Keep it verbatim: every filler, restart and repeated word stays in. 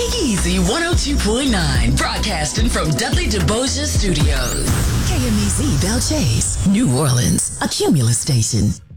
Big Easy one oh two point nine, broadcasting from Dudley DeBosia Studios. K M E Z Belle Chase, New Orleans, a Cumulus station.